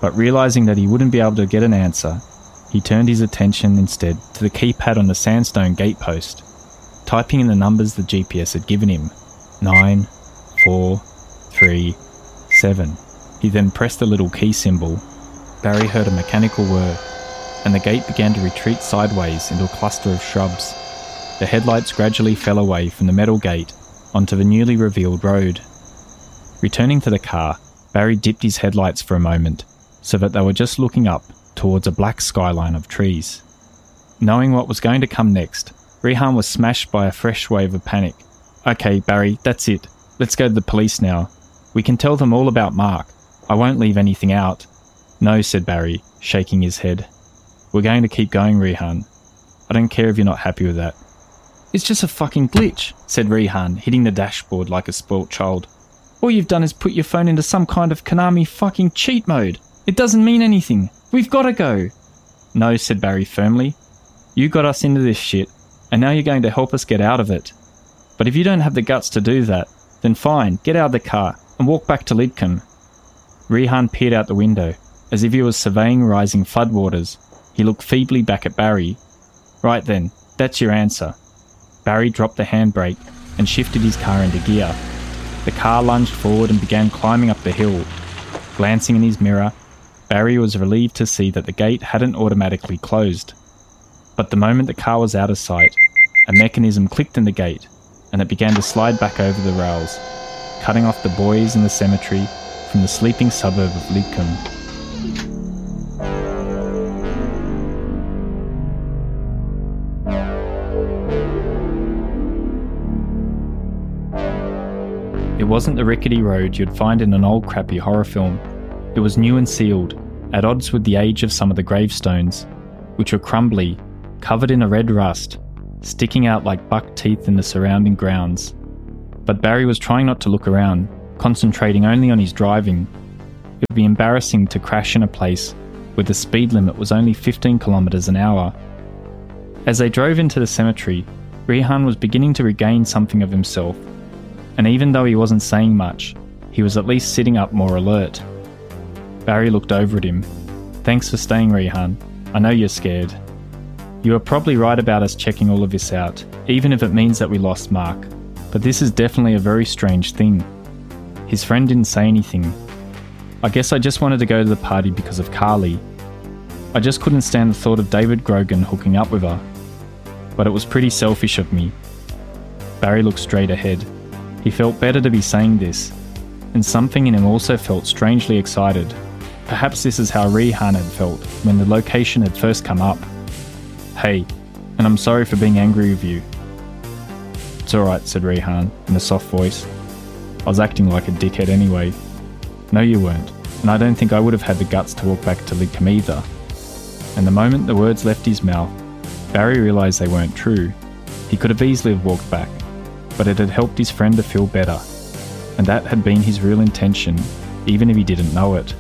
but realising that he wouldn't be able to get an answer, he turned his attention instead to the keypad on the sandstone gatepost, typing in the numbers the GPS had given him, 9, 4, 3, 7. He then pressed the little key symbol. Barry heard a mechanical whir, and the gate began to retreat sideways into a cluster of shrubs. The headlights gradually fell away from the metal gate onto the newly revealed road. Returning to the car, Barry dipped his headlights for a moment so that they were just looking up towards a black skyline of trees. Knowing what was going to come next, Rehan was smashed by a fresh wave of panic. "Okay, Barry, that's it. Let's go to the police now. We can tell them all about Mark. I won't leave anything out." "No," said Barry, shaking his head. "We're going to keep going, Rehan. I don't care if you're not happy with that." "It's just a fucking glitch," said Rehan, hitting the dashboard like a spoilt child. "All you've done is put your phone into some kind of Konami fucking cheat mode. It doesn't mean anything. We've got to go." "No," said Barry firmly. "You got us into this shit, and now you're going to help us get out of it. But if you don't have the guts to do that, then fine, get out of the car and walk back to Lidcombe." Rehan peered out the window, as if he was surveying rising floodwaters. He looked feebly back at Barry. "Right then, that's your answer." Barry dropped the handbrake and shifted his car into gear. The car lunged forward and began climbing up the hill. Glancing in his mirror, Barry was relieved to see that the gate hadn't automatically closed. But the moment the car was out of sight, a mechanism clicked in the gate, and it began to slide back over the rails, cutting off the boys in the cemetery from the sleeping suburb of Lidcombe. It wasn't the rickety road you'd find in an old crappy horror film. It was new and sealed, at odds with the age of some of the gravestones, which were crumbly, covered in a red rust, sticking out like buck teeth in the surrounding grounds. But Barry was trying not to look around, concentrating only on his driving. It would be embarrassing to crash in a place where the speed limit was only 15 kilometers an hour. As they drove into the cemetery, Rehan was beginning to regain something of himself, and even though he wasn't saying much, he was at least sitting up more alert. Barry looked over at him. "Thanks for staying, Rehan. I know you're scared. You are probably right about us checking all of this out, even if it means that we lost Mark. But this is definitely a very strange thing." His friend didn't say anything. "I guess I just wanted to go to the party because of Carly. I just couldn't stand the thought of David Grogan hooking up with her. But it was pretty selfish of me." Barry looked straight ahead. He felt better to be saying this, and something in him also felt strangely excited. Perhaps this is how Rehan had felt when the location had first come up. "Hey, and I'm sorry for being angry with you." "It's alright," said Rehan in a soft voice. "I was acting like a dickhead anyway." "No, you weren't, and I don't think I would have had the guts to walk back to Lidcombe either." And the moment the words left his mouth, Barry realised they weren't true. He could have easily walked back, but it had helped his friend to feel better, and that had been his real intention, even if he didn't know it.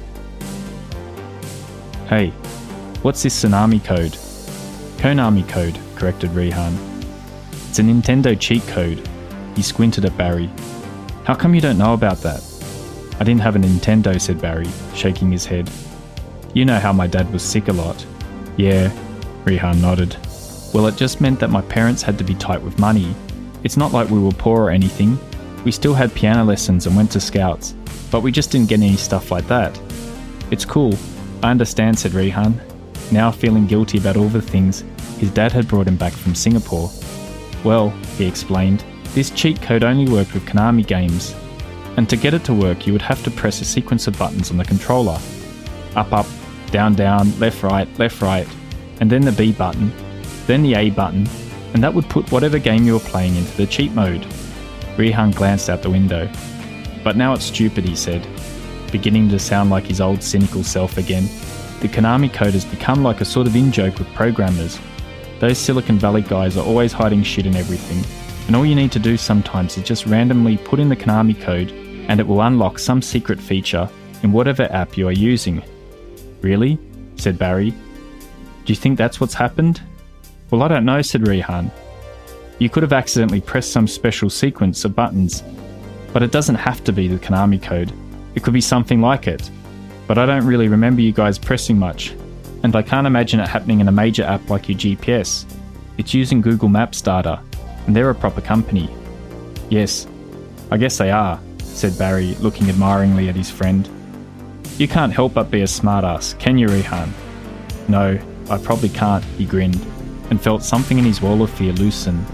"Hey, what's this Tsunami code?" "Konami code," corrected Rehan. "It's a Nintendo cheat code." He squinted at Barry. "How come you don't know about that?" "I didn't have a Nintendo," said Barry, shaking his head. "You know how my dad was sick a lot." "Yeah," Rehan nodded. "Well, it just meant that my parents had to be tight with money. It's not like we were poor or anything. We still had piano lessons and went to scouts, but we just didn't get any stuff like that." "It's cool. I understand," said Rehan, now feeling guilty about all the things his dad had brought him back from Singapore. "Well," he explained, "this cheat code only worked with Konami games, and to get it to work you would have to press a sequence of buttons on the controller. Up, up, down, down, left, right, and then the B button, then the A button, and that would put whatever game you were playing into the cheat mode." Rehan glanced out the window. "But now it's stupid," he said, beginning to sound like his old cynical self again. "The Konami code has become like a sort of in-joke with programmers. Those Silicon Valley guys are always hiding shit and everything, and all you need to do sometimes is just randomly put in the Konami code and it will unlock some secret feature in whatever app you are using." "Really?" said Barry. "Do you think that's what's happened?" "Well, I don't know," said Rehan. "You could have accidentally pressed some special sequence of buttons, but it doesn't have to be the Konami code. It could be something like it. but I don't really remember you guys pressing much, and I can't imagine it happening in a major app like your GPS. It's using Google Maps data, and they're a proper company." "Yes, I guess they are," said Barry, looking admiringly at his friend. "You can't help but be a smartass, can you, Rihan?" "No, I probably can't," he grinned, and felt something in his wall of fear loosen.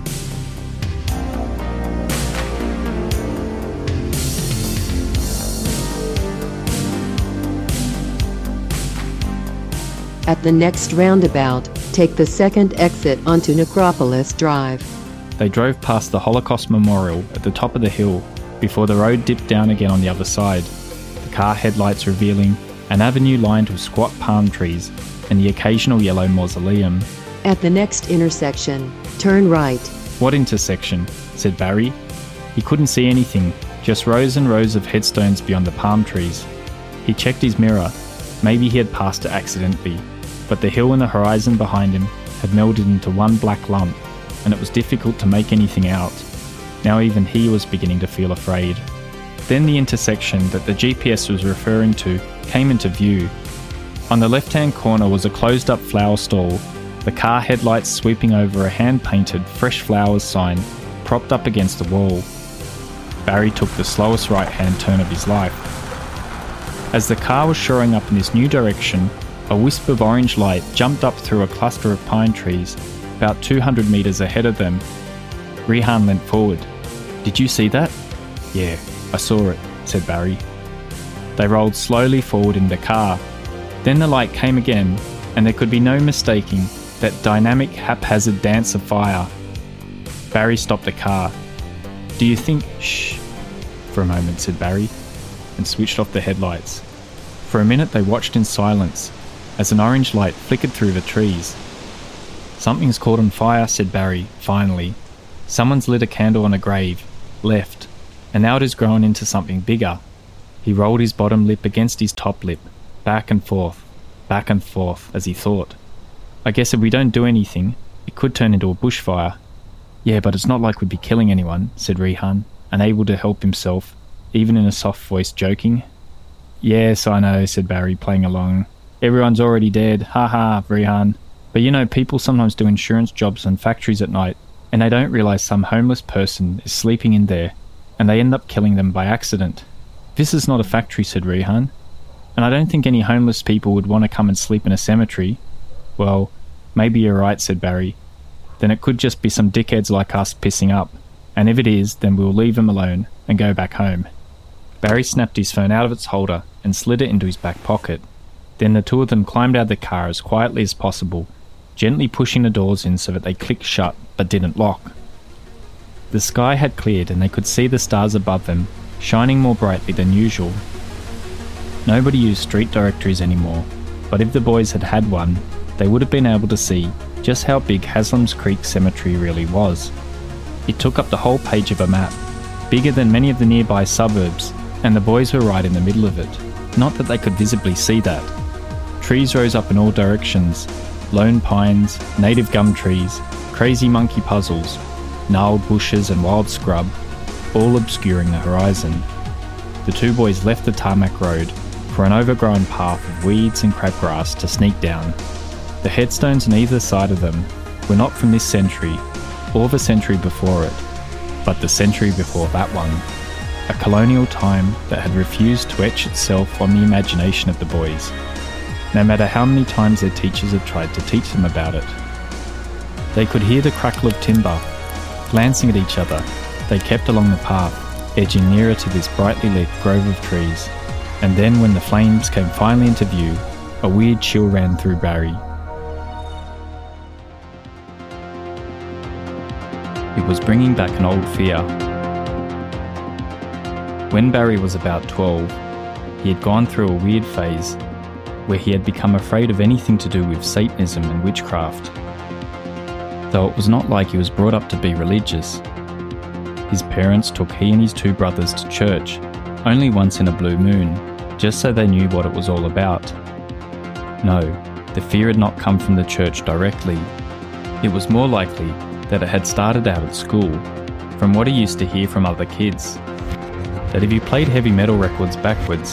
At the next roundabout, take the second exit onto Necropolis Drive. They drove past the Holocaust Memorial at the top of the hill before the road dipped down again on the other side, the car headlights revealing an avenue lined with squat palm trees and the occasional yellow mausoleum. At the next intersection, turn right. "What intersection?" said Barry. He couldn't see anything, just rows and rows of headstones beyond the palm trees. He checked his mirror. Maybe he had passed it accidentally, but the hill and the horizon behind him had melded into one black lump, and it was difficult to make anything out. Now even he was beginning to feel afraid. Then the intersection that the GPS was referring to came into view. On the left-hand corner was a closed-up flower stall, the car headlights sweeping over a hand-painted fresh flowers sign propped up against the wall. Barry took the slowest right-hand turn of his life. As the car was shoring up in this new direction, a wisp of orange light jumped up through a cluster of pine trees about 200 metres ahead of them. Rihan leant forward. "Did you see that?" "Yeah, I saw it," said Barry. They rolled slowly forward in the car. Then the light came again, and there could be no mistaking that dynamic, haphazard dance of fire. Barry stopped the car. "Do you think—" "Shh," for a moment, said Barry, and switched off the headlights. For a minute they watched in silence, as an orange light flickered through the trees. "Something's caught on fire," said Barry, finally. "Someone's lit a candle on a grave, left, and now it has grown into something bigger." He rolled his bottom lip against his top lip, back and forth, as he thought. "I guess if we don't do anything, it could turn into a bushfire." "Yeah, but it's not like we'd be killing anyone," said Rihan, unable to help himself, even in a soft voice joking. "Yes, I know," said Barry, playing along. "Everyone's already dead, ha, Rihan. But you know, people sometimes do insurance jobs on factories at night, and they don't realise some homeless person is sleeping in there, and they end up killing them by accident." "This is not a factory," said Rihan, "and I don't think any homeless people would want to come and sleep in a cemetery." "Well, maybe you're right," said Barry. "Then it could just be some dickheads like us pissing up, and if it is, then we'll leave them alone and go back home." Barry snapped his phone out of its holder and slid it into his back pocket. Then the two of them climbed out of the car as quietly as possible, gently pushing the doors in so that they clicked shut but didn't lock. The sky had cleared and they could see the stars above them, shining more brightly than usual. Nobody used street directories anymore, but if the boys had had one, they would have been able to see just how big Haslam's Creek Cemetery really was. It took up the whole page of a map, bigger than many of the nearby suburbs, and the boys were right in the middle of it. Not that they could visibly see that. Trees rose up in all directions, lone pines, native gum trees, crazy monkey puzzles, gnarled bushes and wild scrub, all obscuring the horizon. The two boys left the tarmac road for an overgrown path of weeds and crabgrass to sneak down. The headstones on either side of them were not from this century or the century before it, but the century before that one. A colonial time that had refused to etch itself on the imagination of the boys, no matter how many times their teachers had tried to teach them about it. They could hear the crackle of timber. Glancing at each other, they kept along the path, edging nearer to this brightly lit grove of trees. And then when the flames came finally into view, a weird chill ran through Barry. It was bringing back an old fear. When Barry was about 12, he had gone through a weird phase where he had become afraid of anything to do with Satanism and witchcraft. Though it was not like he was brought up to be religious. His parents took he and his two brothers to church, only once in a blue moon, just so they knew what it was all about. No, the fear had not come from the church directly. It was more likely that it had started out at school, from what he used to hear from other kids. That if you played heavy metal records backwards,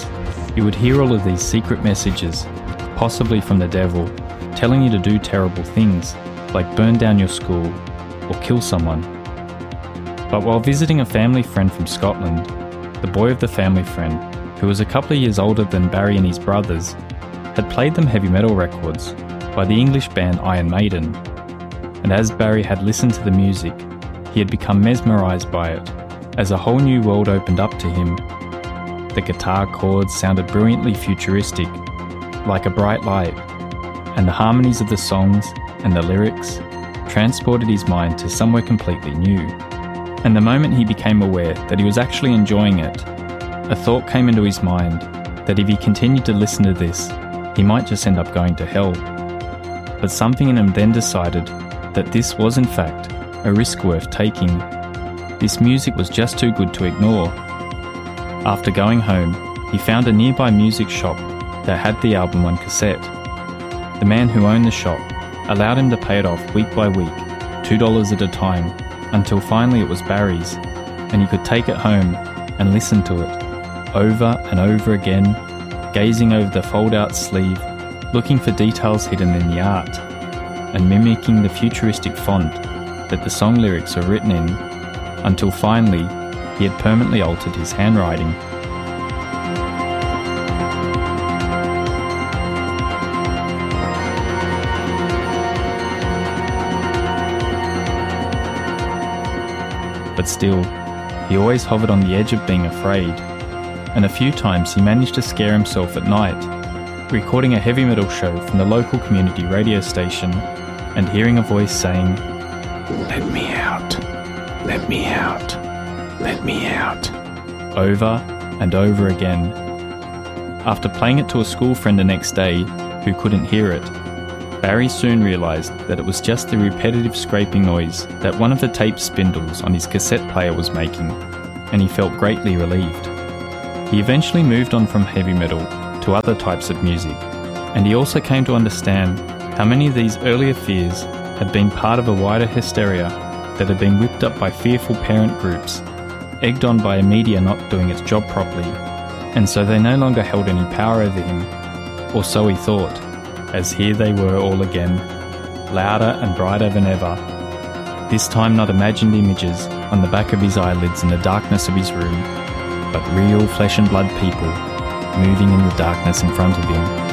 You would hear all of these secret messages, possibly from the devil, telling you to do terrible things, like burn down your school or kill someone. But while visiting a family friend from Scotland, the boy of the family friend, who was a couple of years older than Barry and his brothers, had played them heavy metal records by the English band Iron Maiden. And as Barry had listened to the music, he had become mesmerised by it, as a whole new world opened up to him. The guitar chords sounded brilliantly futuristic, like a bright light, and the harmonies of the songs and the lyrics transported his mind to somewhere completely new. And the moment he became aware that he was actually enjoying it, a thought came into his mind that if he continued to listen to this, he might just end up going to hell. But something in him then decided that this was in fact a risk worth taking. This music was just too good to ignore. After going home, he found a nearby music shop that had the album on cassette. The man who owned the shop allowed him to pay it off week by week, $2 at a time, until finally it was Barry's, and he could take it home and listen to it, over and over again, gazing over the fold-out sleeve, looking for details hidden in the art, and mimicking the futuristic font that the song lyrics are written in, until finally he had permanently altered his handwriting. But still, he always hovered on the edge of being afraid, and a few times he managed to scare himself at night, recording a heavy metal show from the local community radio station and hearing a voice saying, "Let me out, let me out, let me out," over and over again. After playing it to a school friend the next day who couldn't hear it, Barry soon realised that it was just the repetitive scraping noise that one of the tape spindles on his cassette player was making, and he felt greatly relieved. He eventually moved on from heavy metal to other types of music, and he also came to understand how many of these earlier fears had been part of a wider hysteria that had been whipped up by fearful parent groups, egged on by a media not doing its job properly, and so they no longer held any power over him, or so he thought, as here they were all again, louder and brighter than ever, this time not imagined images on the back of his eyelids in the darkness of his room, but real flesh and blood people moving in the darkness in front of him.